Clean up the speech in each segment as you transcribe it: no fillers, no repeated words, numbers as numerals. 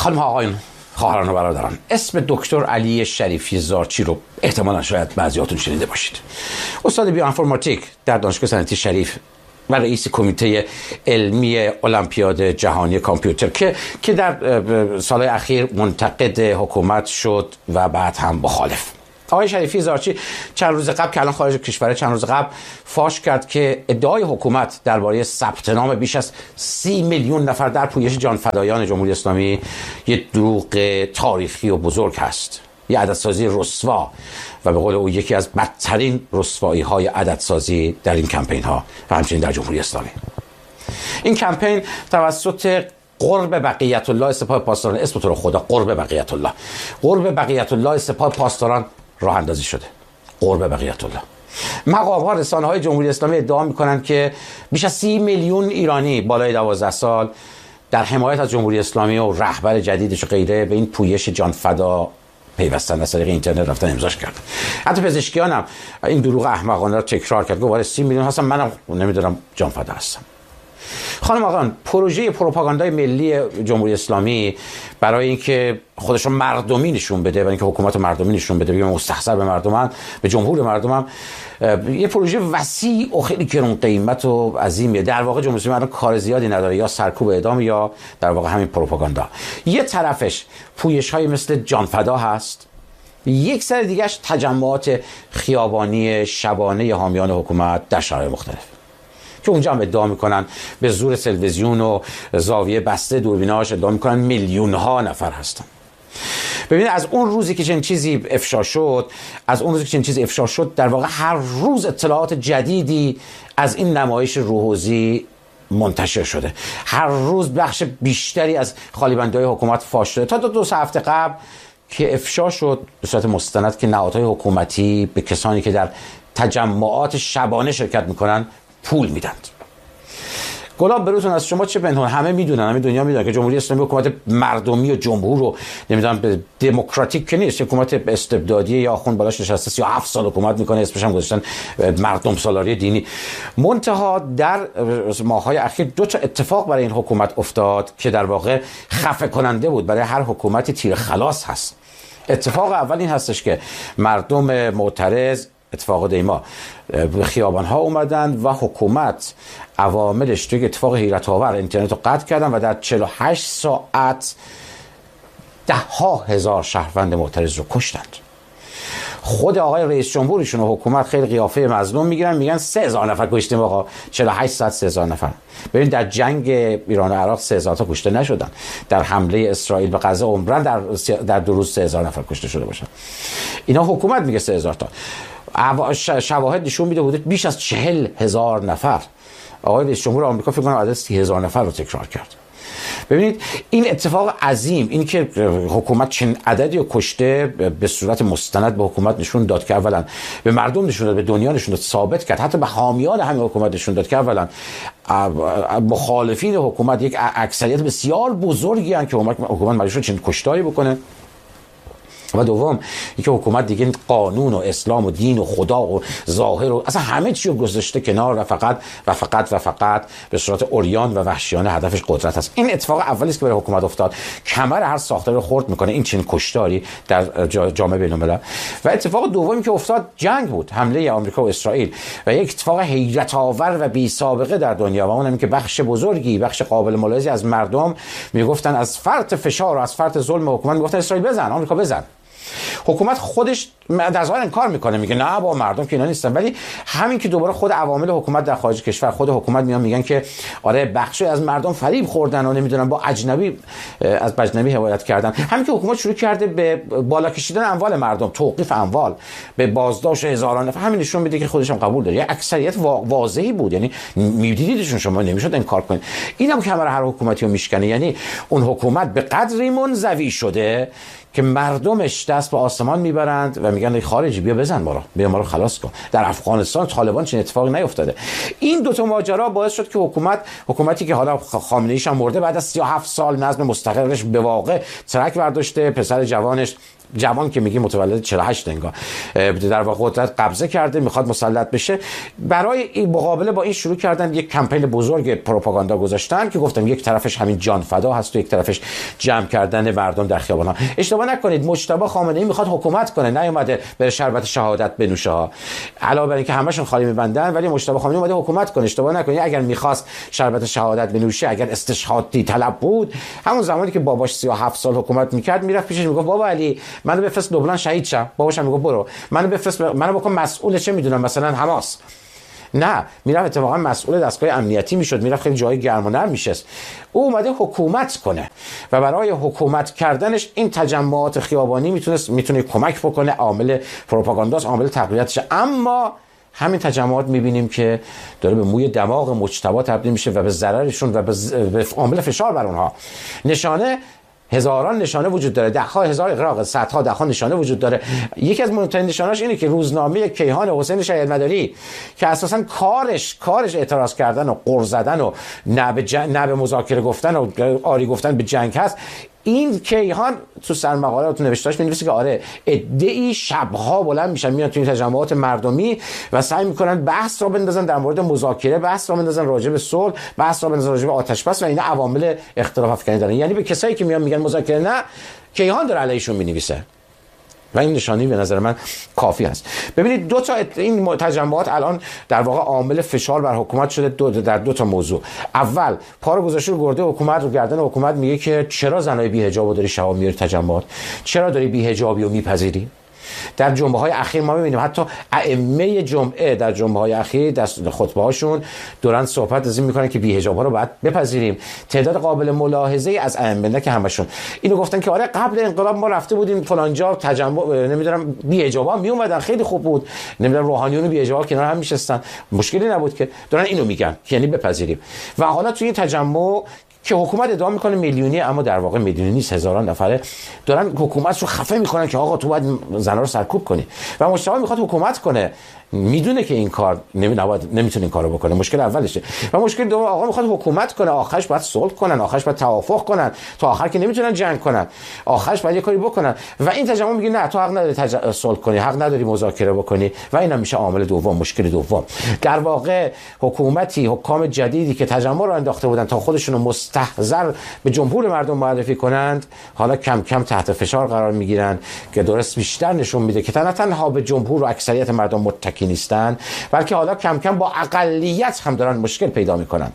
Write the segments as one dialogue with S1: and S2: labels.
S1: خانم آقایون، خواهران و برادران، اسم دکتر علی شریفی زارچی رو احتمالاً شاید بعضیاتون شنیده باشید. استاد بیوانفورماتیک در دانشگاه صنعتی شریف و رئیس کمیته علمی المپیاد جهانی کامپیوتر که در سالهای اخیر منتقد حکومت شد و بعد هم مخالف. آقای شریفی زارچی چند روز قبل که الان خارج کشوره، چند روز قبل فاش کرد که ادعای حکومت درباره ثبت نام بیش از 30 میلیون نفر در پویش جانفدایان جمهوری اسلامی یه دروغ تاریخی و بزرگ هست، یه عددسازی رسوا و به قول او یکی از بدترین رسوایی‌های عددسازی در این کمپین ها و همچنین در جمهوری اسلامی. این کمپین توسط قرب بقیت الله سپاه پاسداران، اسم تو رو خدا، قرب بقیت الله سپاه پاسداران راه اندازی شده. قرب بقیت الله. مقام‌ها، رسانه‌های جمهوری اسلامی ادعا می‌کنند که بیش از 30 میلیون ایرانی بالای 12 سال در حمایت از جمهوری اسلامی و رهبر جدیدش و غیره به این پویش جانفدا پیوستن، از طریق اینترنت رفتن امضاش کردن. حتی پزشکیان هم این دروغ احمقانه را تکرار کرد. گفت 30 میلیون هستن، منم نمیدونم جانفدا هستم. خانم آقایان، پروژه پروپاگاندای ملی جمهوری اسلامی برای اینکه خودش رو مردمی نشون بده، برای اینکه حکومت مردمی نشون بده، بگه مستحضر به مردمم، به جمهور مردمم، یه پروژه وسیع و خیلی گران قیمت و عظیمیه. در واقع جمهوری اسلامی الان کار زیادی نداره، یا سرکوب اعدام یا در واقع همین پروپاگاندا. یه طرفش پویش‌های مثل جانفدا هست، یک سر دیگهش تجمعات خیابانی شبانه حامیان حکومت در شهرهای مختلف که اونجا هم ادعا میکنن به زور تلویزیون و زاویه بسته دوربیناش ادعا میکنن میلیون ها نفر هستن. ببینید از اون روزی که چنین چیزی افشا شد در واقع هر روز اطلاعات جدیدی از این نمایش روحوزی منتشر شده. هر روز بخش بیشتری از خالیبندی‌های حکومت فاش شده. تا 2 هفته قبل که افشا شد به صورت مستند که نهادهای حکومتی به کسانی که در تجمعات شبانه شرکت میکنن پول میدند. گلاب بروتون از شما چه پنهون؟ همه میدونن، همه دنیا میدونن که جمهوری اسلامی حکومت مردمی و جمهور رو نمیدونم دموکراتیک که نیست، حکومت استبدادی یا آخوند بالاش نشسته 37 سال حکومت میکنه، اسمش هم گذاشتن مردم سالاری دینی. منتها در ماه‌های اخیر 2 اتفاق برای این حکومت افتاد که در واقع خفه کننده بود. برای هر حکومتی تیر خلاص هست. اتفاق اول این هستش که مردم معترض، اتفاق دیما، به خیابان ها اومدن و حکومت عواملش توی اتفاق حیرت آور اینترنت رو قطع کردن و در 48 ساعت 10,000 شهروند معترض رو کشتند. خود آقای رئیس جمهورشون و حکومت خیلی قیافه مظلوم میگن 3,000 نفر کشتیم. آقا 48 ساعت 3,000 نفر. ببین در جنگ ایران و عراق 3,000 تا کشته نشدن. در حمله اسرائیل به غزه عمرن در 2 روز 3,000 نفر کشته شده باشن. اینا حکومت میگه 3,000 تا. شواهد نشون میده حدود بیش از 40,000 نفر. آقای رئیس جمهور آمریکا فکر کنم عدد 30,000 نفر رو تکرار کرد. ببینید این اتفاق عظیم، این که حکومت چنین عددی رو کشته، به صورت مستند به حکومت نشون داد که اولا به مردم نشون داد، به دنیا نشون داد، ثابت کرد، حتی به حامیان همین حکومت نشون داد که اولا مخالفین حکومت یک اکثریت بسیار بزرگی هستند که حکومت مجبور شد چنین کشتاری بکنه، و دوم اینکه حکومت دیگه قانون و اسلام و دین و خدا و ظاهر و اصلا همه چی رو گذاشته کنار و فقط به صورت عریان و وحشیانه هدفش قدرت است. این اتفاق اولی است که برای حکومت افتاد، کمر هر ساختاری رو خرد میکنه این چنین کشتاری در جامعه بین‌الملل. و اتفاق دومی که افتاد جنگ بود، حمله آمریکا و اسرائیل، و یک اتفاق حیرت آور و بی سابقه در دنیا، و اونم که بخش قابل ملاحظه‌ای از مردم میگفتن از فرط فشار و از فرط ظلم حکومت میگفتن اسرائیل بزن، آمریکا بزن. حکومت خودش در ظاهر انکار میکنه، میگه نه با مردم که اینا نیستن، ولی همین که دوباره خود عوامل حکومت در خارج کشور، خود حکومت میگن که آره بخشی از مردم فریب خوردن و نمیدونن با اجنبی حمایت کردن. همین که حکومت شروع کرده به بالا کشیدن اموال مردم، توقیف اموال، به بازداشت هزاران نفر، همین نشون میده که خودش هم قبول داره. یه اکثریت واضحی بود، یعنی میدیدیدشون، شما نمیشد انکار کنید. اینم کمر هر حکومتی رو میشکنه. یعنی اون حکومت به قدری منزوی شده که مردمش دست به آسمان میبرند و میگن خارجی بیا بزن ما رو، بیا ما رو خلاص کن. در افغانستان طالبان چنین اتفاقی نیفتاده. این دو تا ماجرا باعث شد که حکومتی که حالا خامنه ایش هم مرده، بعد از 37 سال نظم مستقرش به واقع ترک برداشته، پسر جوان که میگی متولد 48 انگار در واقع قدرت قبضه کرده، میخواد مسلط بشه. برای این مقابله با این شروع کردن یک کمپین بزرگ پروپاگاندا گذاشتن که گفتم یک طرفش همین جان فدا هست و یک طرفش جمع کردن مردم در خیابان‌ها. اشتباه نکنید، مجتبی خامنه‌ای میخواد حکومت کنه، نیومده بره شربت شهادت بنوشه ها. علاوه بر اینکه همشون خالی میبندن، ولی مجتبی خامنه‌ای اومده حکومت کنه. اشتباه نکنید، اگر میخواست شربت شهادت بنوشه، اگر استشهادی طلب بود، همون زمانی که باباش 37 سال حکومت میکرد، میرفت پیشش میگفت بابا علی منو بفرست لبنان شهید شم. باباش میگفت برو منو بفرست، منو بکن مسئول چه میدونم مثلا حماس. نه، میرفت اتفاقا مسئول دستگاه امنیتی میشد، میرفت خیلی جای گرم و نرم میشست. او اومده حکومت کنه و برای حکومت کردنش این تجمعات خیابانی میتونه کمک بکنه، عامل پروپاگانداست، عامل تقویتشه. اما همین تجمعات میبینیم که داره به موی دماغ مجتبی تبدیل میشه و به ضررشون و به عامل فشار بر اونها. هزاران نشانه وجود داره، ده ها هزار اغراق، صدها ده ها نشانه وجود داره. یکی از مهمترین نشانه‌اش اینه که روزنامه کیهان حسین شهیدمداری که اساساً کارش اعتراض کردن و غر زدن و نه به مذاکره گفتن و آری گفتن به جنگ هست، این کیهان تو سرمقالات نوشتاش می‌نویسه که آره عده‌ای شب‌ها بلند میشن میان تو این تجمعات مردمی و سعی میکنن بحث را بندازن در مورد مذاکره، بحث را بندازن راجع به صلح، بحث را بندازن راجع به آتش‌بس و اینا عوامل اختلاف افکنی دارن. یعنی به کسایی که میگن مذاکره نه، کیهان داره علیشون می‌نویسه و این نشانی به نظر من کافی است. ببینید دو تا این تجمعات الان در واقع عامل فشار بر حکومت شده در دو تا موضوع. اول پارو گذاشته رو گرده حکومت، رو گردن حکومت، میگه که چرا زنای بی حجابو داری شبا میاری تجمعات، چرا داری بی حجابی رو میپذیری؟ در جنبه‌های اخیر ما می‌بینیم حتی ائمه جمعه در جنبه‌های اخیر در خطبه‌هاشون دوران صحبت از این می‌کنن که بی‌حجاب‌ها رو باید بپذیریم. تعداد قابل ملاحظه‌ای از ائمه، نه که همشون، اینو گفتن که آره قبل انقلاب ما رفته بودیم فلان جا تجمع نمی‌دونم بی‌حجابا میومدن، خیلی خوب بود، نمی‌دونم روحانیون و بی‌حجابا کنار هم می‌شستن، مشکلی نبود که. دارن اینو میگن یعنی بپذیریم. و حالا توی این تجمع که حکومت ادعا میکنه میلیونی، اما در واقع میلیونی نیست، هزاران نفره دارن حکومت رو خفه میکنن که آقا تو باید زنا رو سرکوب کنی. و مجتبی میخواد حکومت کنه، میدونه که این کار نمیتونه این کارو بکنه، مشکل اولشه. و مشکل دوم، آقا میخواد حکومت کنه، آخرش باید صلح کنن، آخرش باید توافق کنن، تا آخر که نمیتونن جنگ کنن، آخرش باید یه کاری بکنن. و این تجمع میگه نه تو حق نداری صلح کنی، حق نداری مذاکره بکنی و اینا میشه عامل دوم، مشکل دوم. در واقع حکام جدیدی که تجمع رو انداخته بودن تا خودشون رو مستحضر به جمهور مردم معرفی کنند، حالا کم کم تحت فشار قرار میگیرن که درست بیشتر نشون میده که نه تنها به جمهور و اکثریت مردم متکی نیستن، بلکه حالا کم کم با اقلیت هم دارن مشکل پیدا میکنن.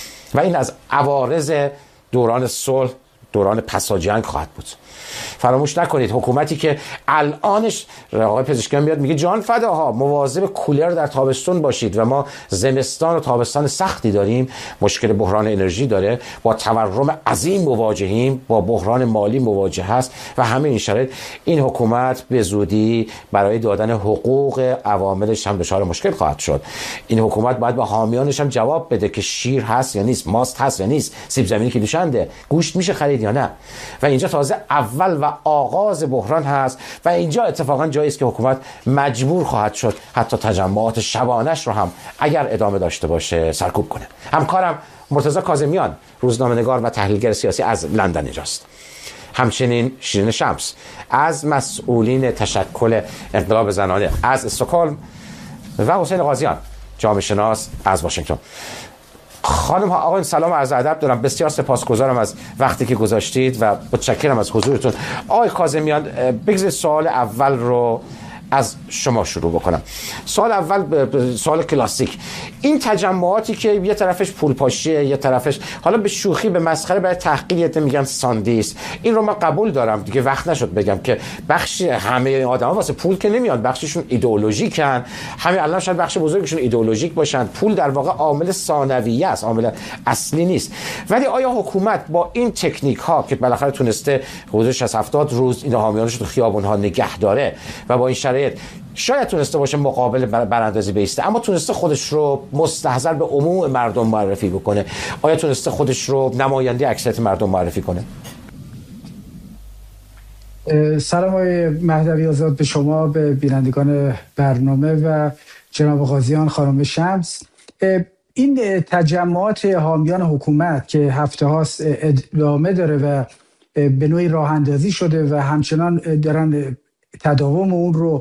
S1: و این از عوارض دوران صلح، دوران پسا جنگ خواهد بود. فراموش نکنید حکومتی که الانش آقای پزشکیان میاد میگه جان فداها مواظب کولر در تابستون باشید و ما زمستان و تابستان سختی داریم، مشکل بحران انرژی داره، با تورم عظیم مواجهیم، با بحران مالی مواجه هست و همه این شرایط این حکومت به زودی برای دادن حقوق عواملش هم دچار مشکل خواهد شد. این حکومت باید با حامیانش هم جواب بده که شیر هست یا نیست، ماست هست یا نیست، سیب زمینی که دوشنده، گوشت میشه خرید یا نه. و اینجا تازه اول و آغاز بحران هست و اینجا اتفاقا جایی است که حکومت مجبور خواهد شد حتی تجمعات شبانش رو هم اگر ادامه داشته باشه سرکوب کنه. همکارم مرتضی کاظمیان، روزنامه‌نگار و تحلیلگر سیاسی از لندن اینجاست. همچنین شیرین شمس از مسئولین تشکل انقلاب زنانه از استکهلم و حسین قاضیان، جامعه شناس از واشنگتن. خانم ها آقایان سلام و عرض ادب دارم، بسیار سپاسگزارم از وقتی که گذاشتید و متشکرم از حضورتون. آقای کاظمیان بگذارید سوال اول رو از شما شروع بکنم. سوال اول سوال کلاسیک، این تجمعاتی که یه طرفش پولپاشیه یه طرفش حالا به شوخی به مسخره برای تحقیر میگن ساندیست، این رو من قبول دارم دیگه، وقت نشد بگم که بخش همه آدما واسه پول که نمیاد، بخششون ایدئولوژیکن، همین الان شاید بخش بزرگشون ایدئولوژیک باشن، پول در واقع عامل ثانویه است، عامل اصلی نیست. ولی آیا حکومت با این تکنیک ها که بالاخره تونسته حدود 60-70 روز این حامیانش رو تو خیابون ها نگه داره و با این شاید تونسته باشه مقابل براندازی بیسته، اما تونسته خودش رو مستحضر به عموم مردم معرفی بکنه، آیا تونسته خودش رو نماینده اکثریت مردم معرفی کنه؟
S2: سلام آقای مهدوی آزاد به شما، به بینندگان برنامه و جناب قاضیان خانم شمس. این تجمعات حامیان حکومت که هفته هاست ادامه داره و به نوعی راه اندازی شده و همچنان دارن تداوم اون رو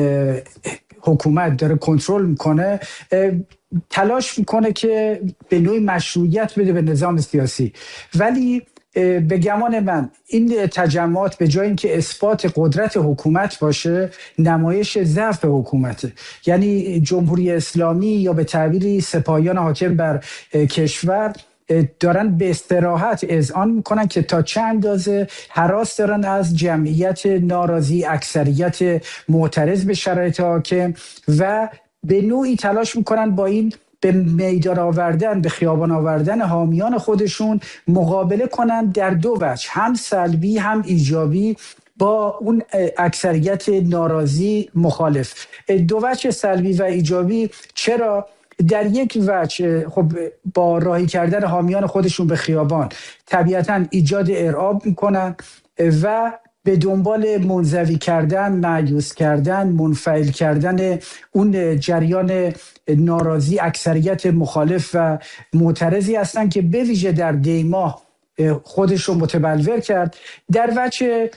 S2: حکومت داره کنترل میکنه، تلاش میکنه که به نوعی مشروعیت بده به نظام سیاسی. ولی به گمان من این تجمعات به جای اینکه اثبات قدرت حکومت باشه، نمایش ضعف حکومته. یعنی جمهوری اسلامی یا به تعبیری سپاهیان حاکم بر کشور دارن به استراحت اذعان میکنن که تا چه اندازه هراس دارن از جمعیت ناراضی، اکثریت معترض به شرایط حاکم، و به نوعی تلاش میکنن با این به میدان آوردن، به خیابان آوردن حامیان خودشون مقابله کنن در دو وجه، هم سلبی هم ایجابی، با اون اکثریت ناراضی مخالف. دو وجه سلبی و ایجابی چرا؟ در یک وجه خب با راهی کردن حامیان خودشون به خیابان طبیعتاً ایجاد ارعاب میکنن و به دنبال منزوی کردن، مایوس کردن، منفعل کردن اون جریان ناراضی، اکثریت مخالف و معترضی هستن که به ویژه در دیماه خودش رو متبلور کرد. در وجه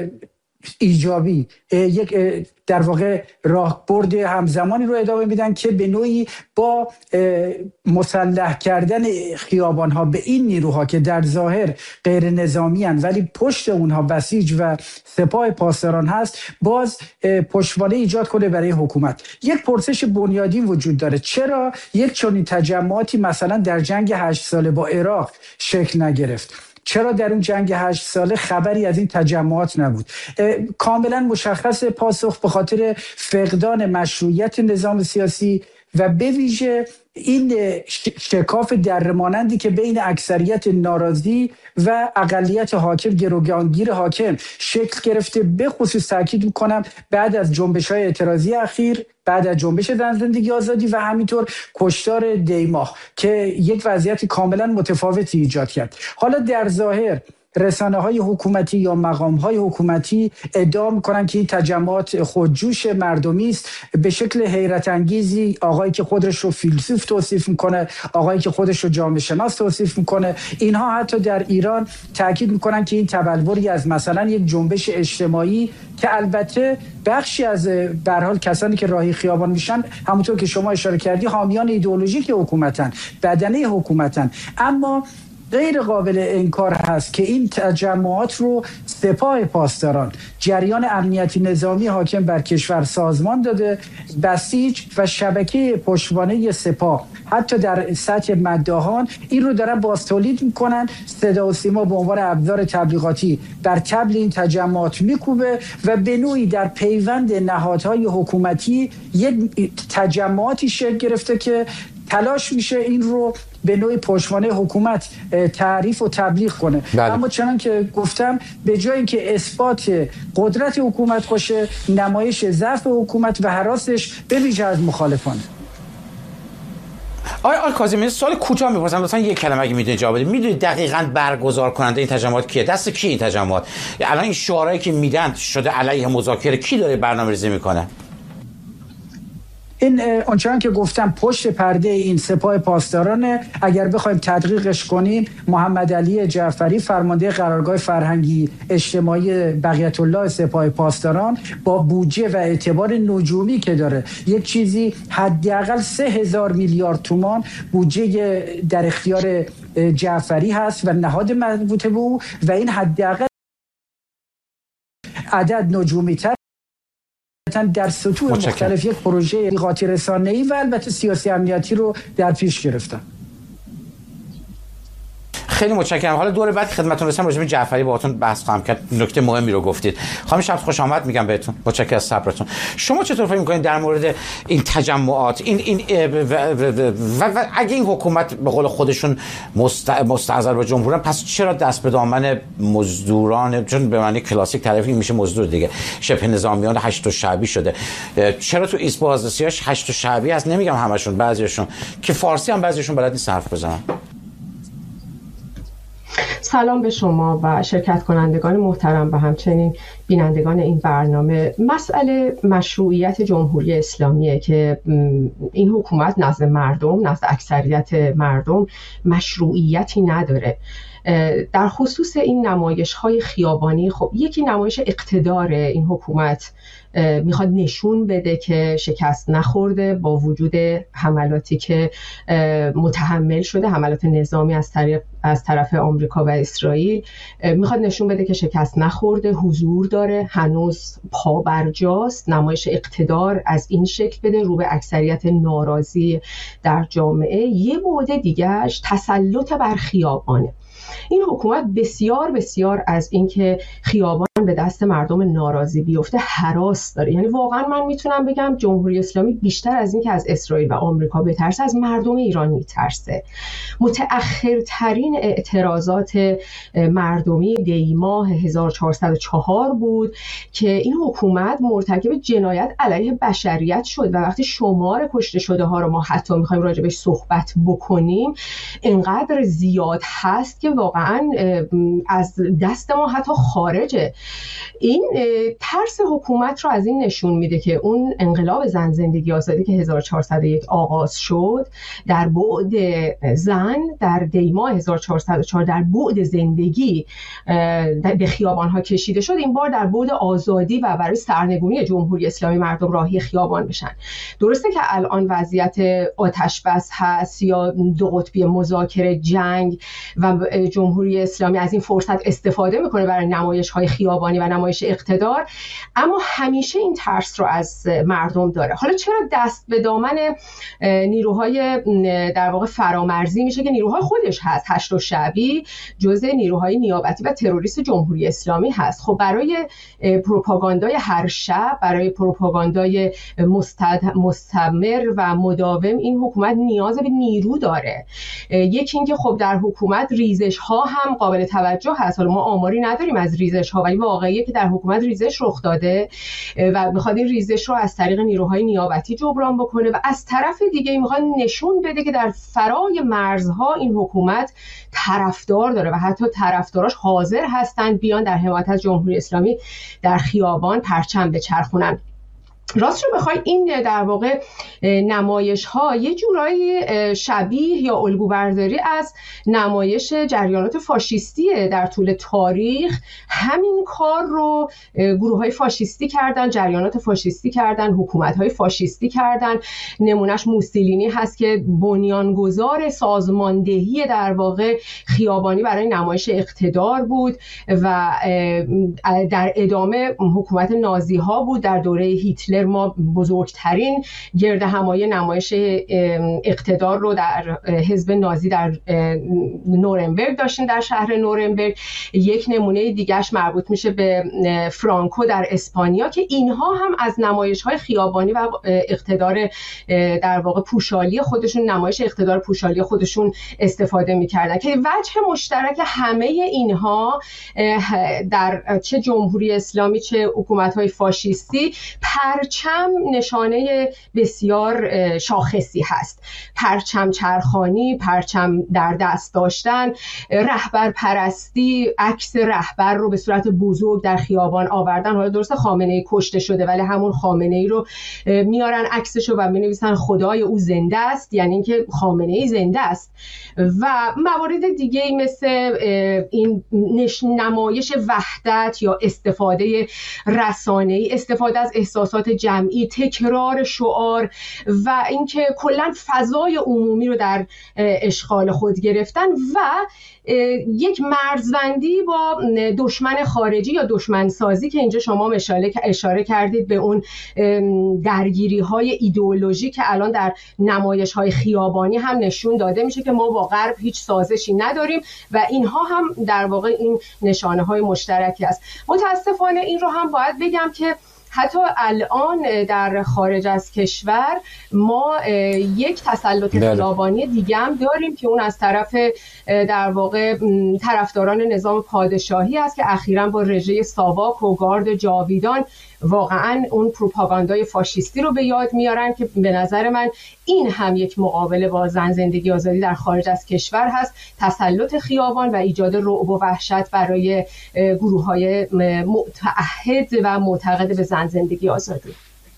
S2: ایجابی یک در واقع راهبرد همزمانی رو ادامه میدن که به نوعی با مسلح کردن خیابان ها به این نیروها که در ظاهر غیر نظامی هستند ولی پشت اونها بسیج و سپاه پاسداران هست، باز پشتوانه ایجاد کنه برای حکومت. یک پرسش بنیادین وجود داره: چرا یک چنین تجمعاتی مثلا در جنگ 8 ساله با عراق شکل نگرفت؟ چرا در اون جنگ 8 ساله خبری از این تجمعات نبود؟ کاملا مشخص پاسخ به خاطر فقدان مشروعیت نظام سیاسی و به ویژه این شکاف درمانندی که بین اکثریت ناراضی و اقلیت حاکم، گروگانگیر حاکم شکل گرفته. به خصوص تاکید میکنم بعد از جنبش‌های اعتراضی اخیر، بعد از جنبش زن زندگی آزادی و همینطور کشتار دیماه که یک وضعیت کاملا متفاوتی ایجاد کرد. حالا در ظاهر رسانه‌های حکومتی یا مقام‌های حکومتی ادعا می‌کنن که این تجمعات خودجوش مردمی است. به شکل حیرت انگیزی آقایی که خودش رو فیلسوف توصیف می‌کنه، آقایی که خودش رو جامعه شناس توصیف می‌کنه، اینها حتی در ایران تاکید می‌کنن که این تبلوری از مثلا یک جنبش اجتماعی که البته بخشی از به هر حال کسانی که راهی خیابان میشن همونطور که شما اشاره کردی حامیان ایدئولوژیک حکومتن، بدنه حکومتن، اما غیر قابل انکار هست که این تجمعات رو سپاه پاسداران، جریان امنیتی نظامی حاکم بر کشور سازمان داده. بسیج و شبکه پشتوانه سپاه حتی در سطح مداحان این رو دارن باز تولید میکنن. صدا و سیما به عنوان ابزار تبلیغاتی بر طبل این تجمعات میکوبه و به نوعی در پیوند نهادهای حکومتی یک تجمعاتی شکل گرفته که تلاش میشه این رو به نوعی پشتوانه حکومت تعریف و تبلیغ کنه. بله. اما چنان که گفتم به جای اینکه اثبات قدرت حکومت باشه، نمایش ضعف حکومت و هراسش به ویژه از مخالفان.
S1: آقای کاظمی، سوال کوتاه می‌پرسم، لطفاً یک کلمه اگه میدونید جواب بدید. میدونید دقیقاً برگزار کننده این تجمعات کیه؟ دست کی این تجمعات؟ الان این شعارهایی که میدن شده علیه مذاکره، کی داره برنامه‌ریزی میکنه؟
S2: این آنچنان که گفتم پشت پرده این سپاه پاسدارانه. اگر بخوایم تدقیقش کنیم، محمد علی جعفری فرمانده قرارگاه فرهنگی اجتماعی بقیت الله سپاه پاسداران با بودجه و اعتبار نجومی که داره، یک چیزی حداقل 3000 میلیارد تومان بودجه در اختیار جعفری هست و نهاد مربوطه به او، و این حداقل عدد نجومی تر در سطوح مختلف یک پروژه تبلیغاتی رسانه‌ای و البته سیاسی امنیتی رو در پیش گرفتن.
S1: خیلی متشکرم. حالا دور بعد خدمتتون رسیدم راجع به جعفری باهاتون بحث خواهم کرد. نکته مهمی رو گفتید. خانم شمس خوش آمد میگم بهتون. متشکرم از صبرتون. شما چطور فکر می‌کنید در مورد این تجمعات، این و اگه این حکومت به قول خودشون مستعذر به جمهورن، پس چرا دست به دامن مزدوران، چون به معنی کلاسیک تعریف میشه مزدور دیگه، شبه نظامیان هشت شعبی شده؟ چرا تو ایست بازرسیاش هشت شعبی هست؟ نمیگم همشون، بعضیشون که فارسی هم بعضیشون بلد نیست حرف بزنن.
S3: سلام به شما و شرکت کنندگان محترم و همچنین بینندگان این برنامه. مسئله مشروعیت جمهوری اسلامیه که این حکومت نزد مردم، نزد اکثریت مردم مشروعیتی نداره. در خصوص این نمایش‌های خیابانی، خب یکی نمایش اقتدار این حکومت میخواد نشون بده که شکست نخورده با وجود حملاتی که متحمل شده، حملات نظامی از طرف آمریکا و اسرائیل. میخواد نشون بده که شکست نخورده، حضور داره، هنوز پابرجاست. نمایش اقتدار از این شکل بده رو به اکثریت ناراضی در جامعه. یه بعد دیگهش تسلط بر خیابانه. این حکومت بسیار بسیار از اینکه خیابان به دست مردم ناراضی بیفته هراس داره. یعنی واقعا من میتونم بگم جمهوری اسلامی بیشتر از اینکه از اسرائیل و آمریکا بترسه، از مردم ایران میترسه. متأخرترین اعتراضات مردمی دی ماه 1404 بود که این حکومت مرتکب جنایت علیه بشریت شد و وقتی شمار کشته شده ها رو ما حتی میخوایم راجبش صحبت بکنیم اینقدر زیاد هست که واقعا از دست ما حتی خارجه. این ترس حکومت رو از این نشون میده که اون انقلاب زن زندگی آزادی که 1401 آغاز شد در بعد زن در دی ماه 1404 در بعد زندگی به خیابان ها کشیده شد، این بار در بعد آزادی و برای سرنگونی جمهوری اسلامی مردم راهی خیابان بشن. درسته که الان وضعیت آتش بس هست یا دو قطبی مذاکره، جنگ و جمهوری اسلامی از این فرصت استفاده میکنه برای نمایش های خیابانی و نمایش اقتدار، اما همیشه این ترس رو از مردم داره. حالا چرا دست به دامن نیروهای در واقع فرامرزی میشه که نیروهای خودش هست؟ هشت و شعبی جزء نیروهای نیابتی و تروریست جمهوری اسلامی هست. خب برای پروپاگاندای هر شب، برای پروپاگاندای مستمر و مداوم این حکومت نیاز به نیرو داره. یکی اینکه خب در حکومت ریزش ها هم قابل توجه هست. حالا ما آماری نداریم از ریزش ها، ولی واقعیه که در حکومت ریزش رخ داده و میخواد این ریزش رو از طریق نیروهای نیابتی جبران بکنه و از طرف دیگه میخواد نشون بده که در فرای مرزها این حکومت طرفدار داره و حتی طرفداراش حاضر هستن بیان در حمایت از جمهوری اسلامی در خیابان پرچم بچرخونن. راستش رو بخوای این در واقع نمایش ها یه جورایی شبیه یا الگوبرداری از نمایش جریانات فاشیستیه. در طول تاریخ همین کار رو گروه های فاشیستی کردن، جریانات فاشیستی کردن، حکومت های فاشیستی کردن. نمونش موسولینی هست که بنیانگذار سازماندهی در واقع خیابانی برای نمایش اقتدار بود و در ادامه حکومت نازی ها بود. در دوره هیتلر ما بزرگترین گرد همایی نمایش اقتدار رو در حزب نازی در نورنبرگ داشتیم، در شهر نورنبرگ. یک نمونه دیگهش مربوط میشه به فرانکو در اسپانیا که اینها هم از نمایش‌های خیابانی و اقتدار در واقع پوشالی خودشون، نمایش اقتدار پوشالی خودشون استفاده میکردن که وجه مشترک همه اینها در چه جمهوری اسلامی چه حکومت‌های فاشیستی پرچم نشانه بسیار شاخصی هست. پرچم چرخانی، پرچم در دست داشتن، رهبر پرستی، عکس رهبر رو به صورت بزرگ در خیابان آوردن. حالا درسته خامنه‌ای کشته شده ولی همون خامنه‌ای رو میارن عکسشو و می‌نویسن خدای او زنده است، یعنی اینکه خامنه‌ای زنده است. و موارد دیگه‌ای مثل این نمایش وحدت یا استفاده رسانه‌ای، استفاده از احساسات جمعی، تکرار شعار و اینکه کلا فضای عمومی رو در اشغال خود گرفتن و یک مرزبندی با دشمن خارجی یا دشمن سازی که اینجا شما اشاره کردید به اون درگیری های ایدئولوژی که الان در نمایش های خیابانی هم نشون داده میشه که ما با غرب هیچ سازشی نداریم و اینها هم در واقع این نشانه های مشترکی است. متاسفانه این رو هم باید بگم که حتی الان در خارج از کشور ما یک تسلط خیابانی دیگه هم داریم که اون از طرف در واقع طرفداران نظام پادشاهی است که اخیراً با رژه ساواک و گارد جاویدان واقعاً اون پروپاگاندای فاشیستی رو به یاد میارن که به نظر من این هم یک مقابله با زن زندگی آزادی در خارج از کشور هست، تسلط خیابان و ایجاد رعب و وحشت برای گروه‌های متعهد و معتقد به زن زندگی آزادی.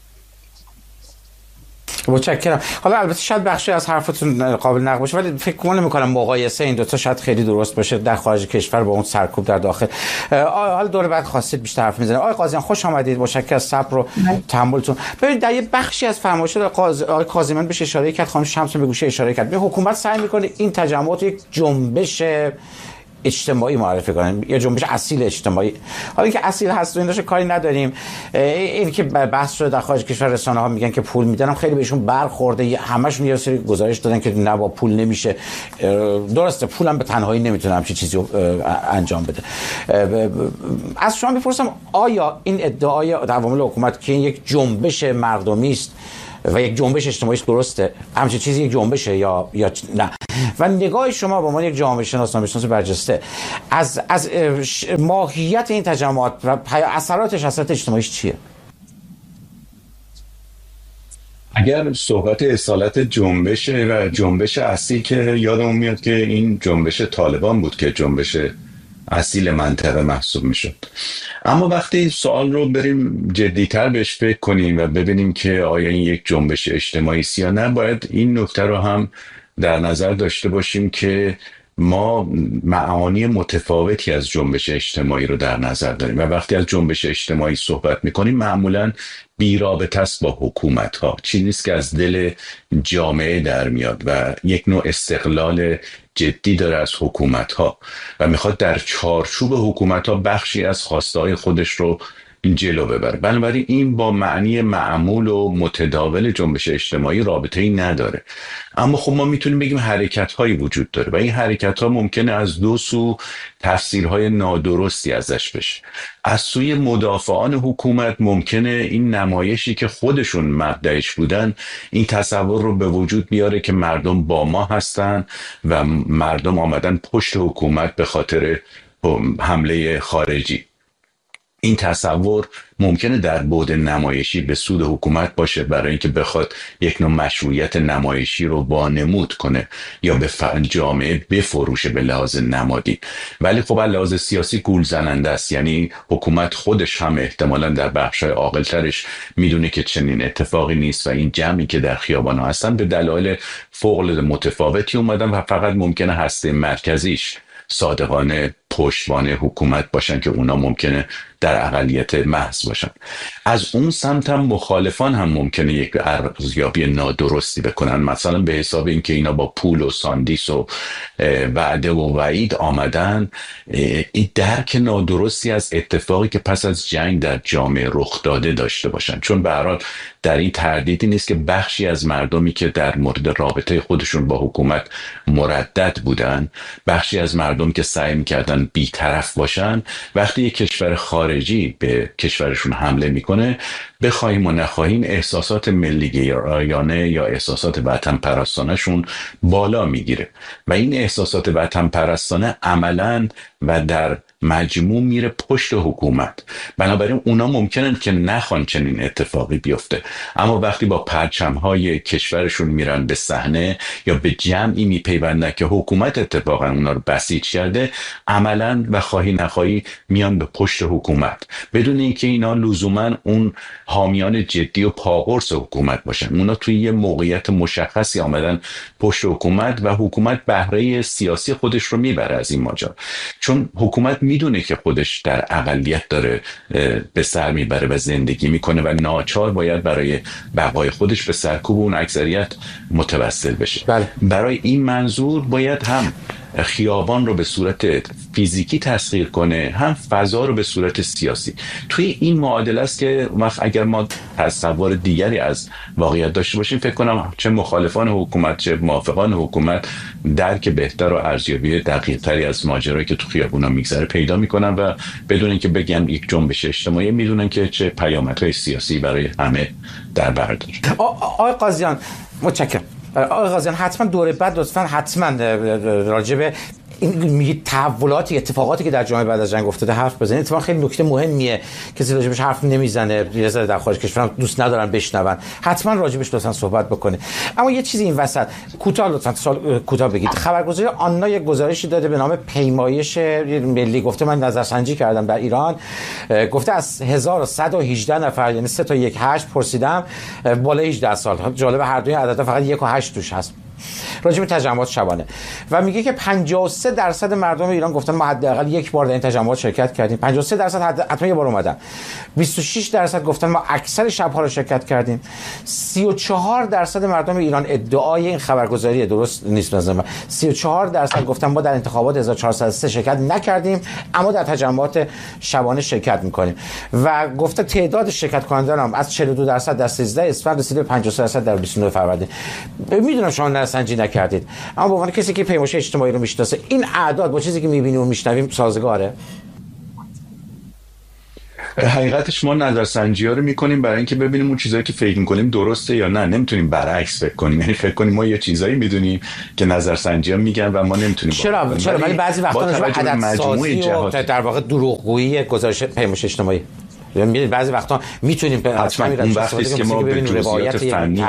S1: متشکرم. حالا البته شاید بخشی از حرفتون قابل نقد باشه، ولی فکر نمی‌کنم مقایسه این دو تا شاید خیلی درست باشه در خارج کشور با اون سرکوب در داخل. حالا دور بعد خواستید بیشتر حرف می‌زنید. آقای قاضیان خوش آمدید. متشکرم از صبر و تحملتون. ببینید در یه بخشی از فرمایشات آقای کاظمیان بهش اشاره کرد، خانم شمس به گوشه اشاره کرد. به حکومت سعی می‌کنه این تجمعات یک جنبش اجتماعی معرفی کنیم، یا جنبش اصیل اجتماعی. حالا اینکه اصیل هست و ایناش کاری نداریم. این که بحث شده در خارج کشور، رسانه‌ها میگن که پول میدن، خیلی بهشون برخورده، همشون یه سری گزارش دادن که نه با پول نمیشه. درسته پولم به تنهایی نمیتونه همچین چیزی رو انجام بده. از شما میپرسم آیا این ادعای عوامل حکومت که این یک جنبش مردمی است و یک جنبش اجتماعی درسته، همچین چیزی یک جنبشه یا نه؟ و نگاه شما به عنوان یک جامعه شناس برجسته از ماهیت این تجمعات و اثراتش، اثرات اجتماعیش چیه؟
S4: اگر صحبت اصالت جنبشه و جنبش اصیل، که یادمون میاد که این جنبش طالبان بود که جنبش اصیل منطقه محسوب میشد. اما وقتی سوال رو بریم جدیتر بهش فکر کنیم و ببینیم که آیا این یک جنبش اجتماعی است یا نه، باید این نکته رو هم در نظر داشته باشیم که ما معانی متفاوتی از جنبش اجتماعی رو در نظر داریم و وقتی از جنبش اجتماعی صحبت میکنیم معمولاً بی‌رابطه است با حکومت ها، چیزی نیست که از دل جامعه در میاد و یک نوع استقلال جدی داره از حکومت ها و میخواد در چارچوب حکومت ها بخشی از خواسته های خودش رو جلو ببره. بنابراین این با معنی معمول و متداول جنبش اجتماعی رابطه‌ای نداره. اما خب ما میتونیم بگیم حرکت‌هایی وجود داره و این حرکت‌ها ممکنه از دو سو تفسیرهای نادرستی ازش بشه. از سوی مدافعان حکومت ممکنه این نمایشی که خودشون مبدأش بودن این تصور رو به وجود بیاره که مردم با ما هستن و مردم آمدن پشت حکومت به خاطر حمله خارجی. این تصور ممکنه در بعد نمایشی به سود حکومت باشه برای اینکه بخواد یک نوع مشروعیت نمایشی رو وانمود کنه یا به جامعه بفروشه به لحاظ نمادی، ولی خب از لحاظ سیاسی گول زننده است. یعنی حکومت خودش هم احتمالاً در بخش‌های عاقل‌ترش میدونه که چنین اتفاقی نیست و این جمعی که در خیابان‌ها هستن به دلایل فوق‌العاده متفاوتی اومدن و فقط ممکنه هسته مرکزیش صادقانه پشتوانه حکومت باشن که اونا ممکنه در اقلیت محض باشن. از اون سمت هم مخالفان هم ممکنه یک ارزیابی نادرستی بکنن، مثلا به حساب اینکه اینا با پول و ساندیس و وعده و وعید آمدن. این درک نادرستی از اتفاقی که پس از جنگ در جامعه رخ داده داشته باشن، چون به هر حال در این تردیدی نیست که بخشی از مردمی که در مورد رابطه خودشون با حکومت مردد بودن، بخشی از مردم که سعی میکردن بی‌طرف باشن، وقتی یک کشور خارجی به کشورشون حمله میکنه، بخوایم و نخواهیم احساسات ملی گرایانه یا احساسات وطن پرستانه شون بالا میگیره و این احساسات وطن پرستانه عملاً و در مجموع میره پشت حکومت. بنابراین اونا ممکنن که نخوان چنین اتفاقی بیفته، اما وقتی با پرچم‌های کشورشون میرن به صحنه یا به جمعی میپیوندن که حکومت اتفاقا اونا رو بسیج کرده، عملاً و خواهی نخواهی میان به پشت حکومت، بدون اینکه اینا لزوما اون حامیان جدی و پاقرص حکومت باشن. اونا توی یه موقعیت مشخصی آمدن پشت حکومت و حکومت بهره سیاسی خودش رو میبره از این ماجرا، چون حکومت میدونه که خودش در اقلیت داره به سر میبره و زندگی میکنه و ناچار باید برای بقای خودش به سرکوب اون اکثریت متوسل بشه.
S1: بله. برای
S4: این منظور باید هم خیابان رو به صورت فیزیکی تسخیر کنه، هم فضا رو به صورت سیاسی. توی این معادله است که اگر ما تصور دیگری از واقعیت داشته باشیم، فکر کنم چه مخالفان حکومت چه موافقان حکومت درک بهتر و ارزیابی دقیق تری از ماجرایی که تو خیابونا میگذره پیدا میکنن و بدون اینکه بگن یک جنبش اجتماعی، میدونن که چه پیامدهای سیاسی برای همه در بر داره.
S1: آقای قاضیان متشکرم. آقای قاضیان حتما دوره بعد لطفاً حتما راجع به این میگه تحولاتی اتفاقاتی که در جامعه بعد از جنگ افتاده حرف بزنید. اتفاقا خیلی نکته مهمیه، کسی راجبش حرف نمیزنه، یه ذره در خارج کشورم دوست ندارن بشنون، حتما راجبش لطفا صحبت بکنه. اما یه چیزی این وسط کوتاه لطفا سوال کوتاه بگید. خبرگزاری آنا یک گزارشی داده به نام پیمایش ملی، گفته من نظرسنجی کردم در ایران، گفته از 1118 نفر یعنی 3 تا 1 8 پرسیدم بالای 18 سال. جالب هر دوی عددا فقط 1 و 8 توش هست راجع به تجمعات شبانه و میگه که 53% مردم ایران گفتن ما حداقل یک بار در این تجمعات شرکت کردیم. 53% حتما یه بار اومدن. 26% گفتن ما اکثر شب‌ها رو شرکت کردیم. 34% مردم ایران ادعای این خبرگزاری درست نیست مثلا 34% گفتن ما در انتخابات 1403 شرکت نکردیم اما در تجمعات شبانه شرکت میکنیم و گفته تعداد شرکت کنندگان هم از 42% در 13 اسفند رسید به 53% در 29 فروردین. میدونم شما نظرسنجی نکردید اما به عنوان کسی که پیمایش اجتماعی رو میشناسه این اعداد با چیزی که میبینیم و میشنویم سازگاره؟
S4: حقیقتش ما نظرسنجی ها رو میکنیم برای اینکه ببینیم اون چیزایی که فکر میکنیم درسته یا نه. نمیتونیم برعکس فکر کنیم، یعنی فکر کنیم ما یه چیزایی میدونیم که نظرسنجی ها میگن و ما نمیتونیم.
S1: چرا ولی بعضی وقتا عدد سازی و در واقع دروغگویی گزارش پیمایش اجتماعی میبینید بعضی وقتا میتونیم
S4: حتما اون وقتی که ما به جزئیات فنی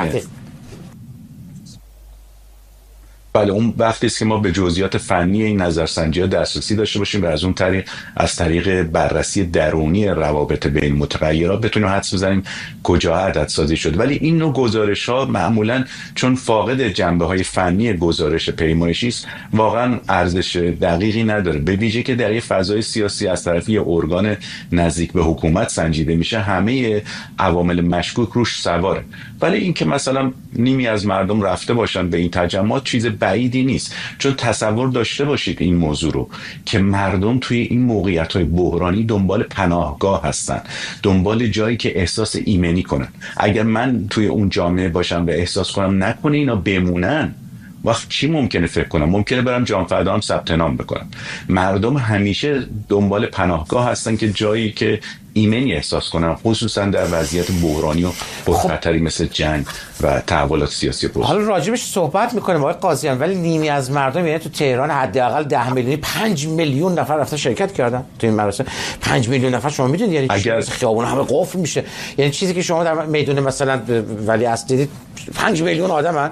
S4: بله اون وقتی است که ما به جزئیات فنی این نظرسنجی‌ها دسترسی داشته باشیم و از اون طریق از طریق بررسی درونی روابط بین متغیرات بتونیم حدس بزنیم کجا عدد سازی شد. ولی این نوع گزارش‌ها معمولاً چون فاقد جنبه‌های فنی گزارش پیمایشی است واقعاً ارزش دقیقی نداره، به ویژه که در یک فضای سیاسی از طرف یه ارگان نزدیک به حکومت سنجیده میشه همه عوامل مشکوک روش سواره. ولی اینکه مثلا نیمی از مردم رفته باشن به این تجمعات چیز بعیدی نیست، چون تصور داشته باشید این موضوع رو که مردم توی این موقعیت‌های بحرانی دنبال پناهگاه هستن، دنبال جایی که احساس ایمنی کنن. اگر من توی اون جامعه باشم و احساس کنم نکنه اینا بمونن، وقت چی ممکنه فکر کنم؟ ممکنه برم جانفدا هم ثبت نام بکنم. مردم همیشه دنبال پناهگاه هستن که جایی که ایمنی احساس کنن، خصوصا در وضعیت بحرانی و پرخطری مثل جنگ و تحولات سیاسی بزرگ.
S1: حالا راجبش صحبت میکنیم آقای قاضیان، ولی نیمی از مردم یعنی تو تهران حداقل 10 میلیونی 5 میلیون نفر رفتن شرکت کردن تو این مراسم. 5 میلیون نفر شما میدونید یعنی اگر خیابون همه قفل میشه، یعنی چیزی که شما در میدون مثلا ولیعصر دیدید 5 میلیون آدمن.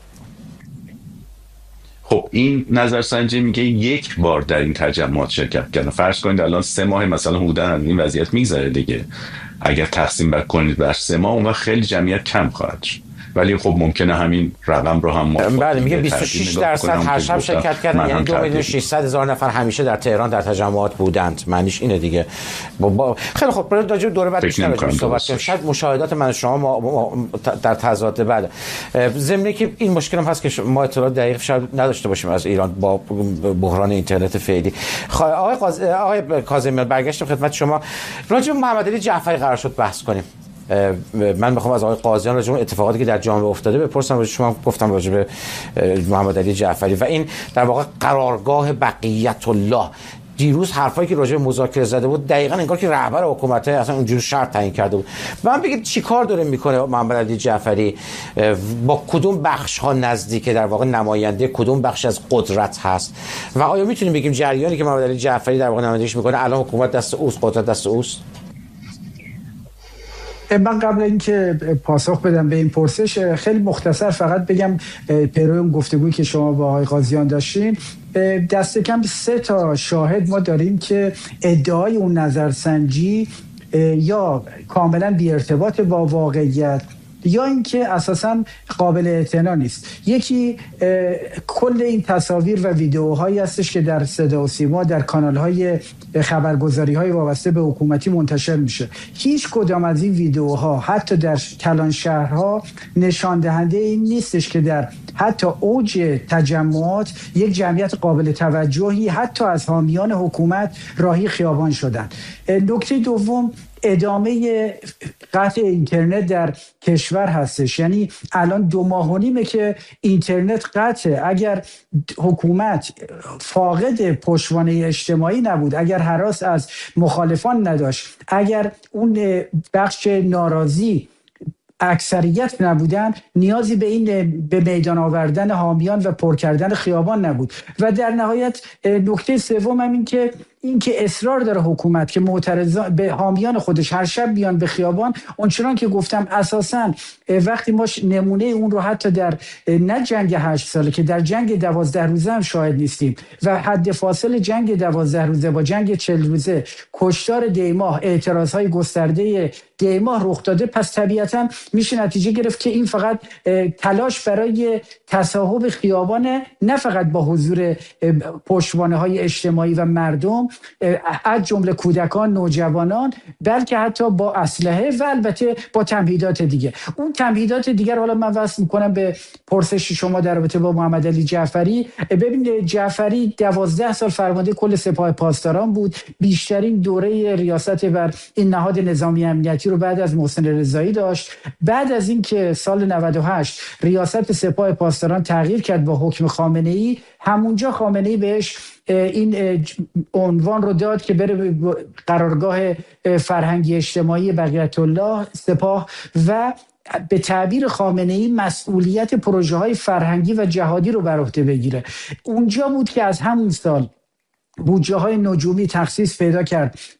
S4: خب این نظرسنجی میگه یک بار در این تجمعات شرکت کردن. فرض کنید الان 3 ماه مثلا حدوداً از این وضعیت میگذره دیگه، اگر تقسیم کنید بر 3 ماه اون وقت خیلی جمعیت کم خواهد شد. ولی خب ممکنه همین رقم رو هم
S1: بله میگه 26% هر شب شرکت کردن، یعنی 2,600,000 نفر همیشه در تهران در تجمعات بودند. معنیش اینه دیگه. خیلی خب برای راجع دوره بعد بیشتر صحبت کنیم. شاید مشاهدات من شما در تضاد بله ضمن که این مشکل هم هست که ما اطلاعات دقیق شاید نداشته باشیم از ایران با بحران اینترنت فعلی. آقای کاظمی برگشتم خدمت شما. راجع به محمد علی جعفری قرار شد بحث کنیم. من میخوام از آقای قاضیان راجع به اتفاقاتی که در جامعه افتاده بپرسم. راجع شما گفتم راجع به محمد علی جعفری و این در واقع قرارگاه بقیت الله. دیروز حرفایی که راجع به مذاکره زده بود دقیقاً انگار که رهبر حکومت اصلا اونجوری شرط تعیین کرده بود. من بگید چیکار داره میکنه محمد علی جعفری، با کدوم بخش ها نزدیکه، در واقع نماینده کدوم بخش از قدرت هست و آیا میتونیم بگیم جریانی که محمد علی جعفری در واقع نمایندگیش میکنه الان حکومت دست اوست، قدرت دست اوست؟
S2: من قبل اینکه پاسخ بدم به این پرسش خیلی مختصر فقط بگم پیرو اون گفتگویی که شما با آقای قاضیان داشتین، دست کم 3 تا شاهد ما داریم که ادعای اون نظرسنجی یا کاملا بی ارتباط با واقعیت یا اینکه اساساً قابل اعتنا نیست. یکی کل این تصاویر و ویدیوهایی هستش که در صدا و سیما در کانال‌های خبرگزاری‌های وابسته به حکومتی منتشر میشه. هیچ کدام از این ویدیوها حتی در کلان شهرها نشان دهنده این نیستش که در حتی اوج تجمعات یک جمعیت قابل توجهی حتی از حامیان حکومت راهی خیابان شدند. نکته دوم ادامه قطع اینترنت در کشور هستش. یعنی الان 2 ماه و نیمه که اینترنت قطعه. اگر حکومت فاقد پشتوانه اجتماعی نبود، اگر هراس از مخالفان نداشت، اگر اون بخش ناراضی اکثریت نبودن، نیازی به این به میدان آوردن حامیان و پر کردن خیابان نبود. و در نهایت نکته سوم هم این که اصرار داره حکومت که معترضان به حامیان خودش هر شب بیان به خیابان. اونچنان که گفتم اساساً وقتی ما نمونه اون رو حتی در نه جنگ 8 ساله که در جنگ 12 روزه هم شاهد نیستیم و حد فاصل جنگ 12 روزه با جنگ 40 روزه کشتار دیماه، اعتراضهای گسترده دیماه رخ داده، پس طبیعتاً میشه نتیجه گرفت که این فقط تلاش برای تصاحب خیابان، نه فقط با حضور پشتوانه‌های اجتماعی و مردم از جمله کودکان، نوجوانان، بلکه حتی با اسلحه و البته با تمهیدات دیگه. اون تمهیدات دیگر حالا من وصل میکنم به پرسش شما در رابطه با محمد علی جعفری. ببینید جعفری 12 سال فرمانده کل سپاه پاسداران بود، بیشترین دوره ریاست بر این نهاد نظامی امنیتی رو بعد از محسن رضایی داشت. بعد از اینکه سال 98 ریاست سپاه پاسداران تغییر کرد با حکم خامنه‌ای، همونجا خامنه‌ای بهش این عنوان رو داد که بره قرارگاه فرهنگی اجتماعی بقیت الله سپاه و به تعبیر خامنه‌ای مسئولیت پروژه های فرهنگی و جهادی رو بر عهده بگیره. اونجا بود که از همون سال بودجه های نجومی تخصیص پیدا کرد